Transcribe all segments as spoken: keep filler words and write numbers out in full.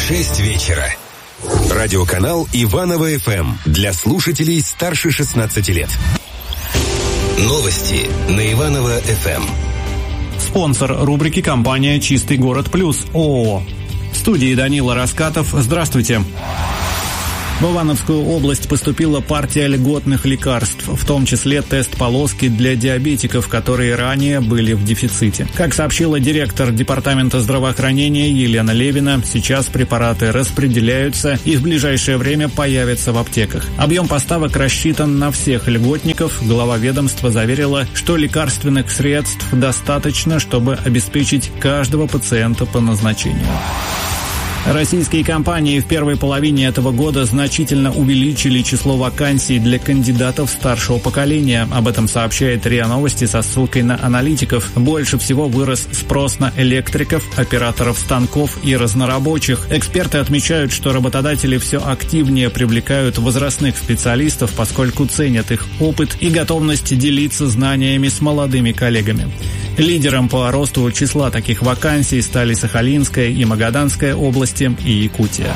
шесть вечера. Радиоканал Иваново-ФМ для слушателей старше шестнадцати лет. Новости на Иваново-ФМ. Спонсор рубрики — компания «Чистый город плюс» ООО. В студии Данила Раскатов. Здравствуйте. В Ивановскую область поступила партия льготных лекарств, в том числе тест-полоски для диабетиков, которые ранее были в дефиците. Как сообщила директор департамента здравоохранения Елена Левина, сейчас препараты распределяются и в ближайшее время появятся в аптеках. Объем поставок рассчитан на всех льготников. Глава ведомства заверила, что лекарственных средств достаточно, чтобы обеспечить каждого пациента по назначению. Российские компании в первой половине этого года значительно увеличили число вакансий для кандидатов старшего поколения. Об этом сообщает РИА Новости со ссылкой на аналитиков. Больше всего вырос спрос на электриков, операторов станков и разнорабочих. Эксперты отмечают, что работодатели все активнее привлекают возрастных специалистов, поскольку ценят их опыт и готовность делиться знаниями с молодыми коллегами. Лидером по росту числа таких вакансий стали Сахалинская и Магаданская области и Якутия.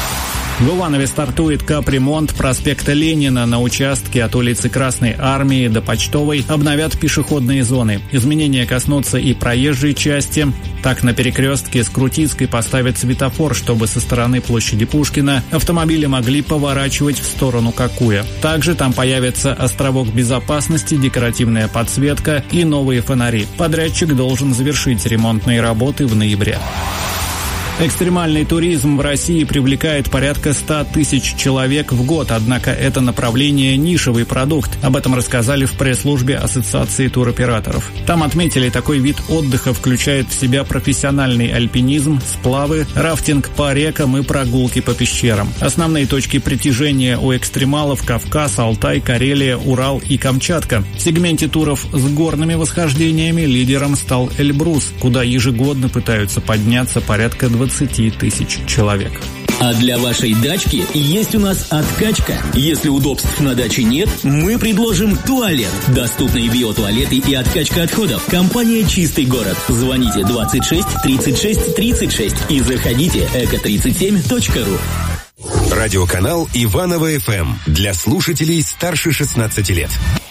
В Иванове стартует капремонт проспекта Ленина. На участке от улицы Красной Армии до Почтовой обновят пешеходные зоны. Изменения коснутся и проезжей части. Так, на перекрестке с Крутицкой поставят светофор, чтобы со стороны площади Пушкина автомобили могли поворачивать в сторону Кокуя. Также там появится островок безопасности, декоративная подсветка и новые фонари. Подрядчик должен завершить ремонтные работы в ноябре. Экстремальный туризм в России привлекает порядка ста тысяч человек в год, однако это направление – нишевый продукт. Об этом рассказали в пресс-службе Ассоциации туроператоров. Там отметили, такой вид отдыха включает в себя профессиональный альпинизм, сплавы, рафтинг по рекам и прогулки по пещерам. Основные точки притяжения у экстремалов – Кавказ, Алтай, Карелия, Урал и Камчатка. В сегменте туров с горными восхождениями лидером стал Эльбрус, куда ежегодно пытаются подняться порядка двадцати тысяч человек. А для вашей дачки есть у нас откачка. Если удобств на даче нет, мы предложим туалет. Доступные биотуалеты и откачка отходов. Компания «Чистый город». Звоните двадцать шесть тридцать шесть тридцать шесть и заходите эко тридцать семь точка ру. Радиоканал Иваново-ФМ для слушателей старше шестнадцати лет.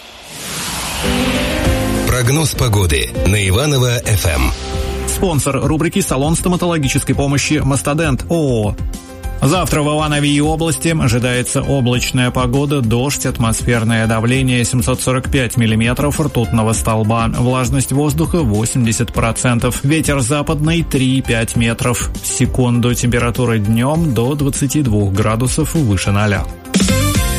Прогноз погоды на Иваново-ФМ. Спонсор рубрики — салон стоматологической помощи «Мастодент» ООО. Завтра в Иванове и области ожидается облачная погода, дождь, атмосферное давление семьсот сорок пять миллиметров ртутного столба, влажность воздуха восемьдесят процентов, ветер западный три-пять метров в секунду, температура днем до двадцати двух градусов выше ноля.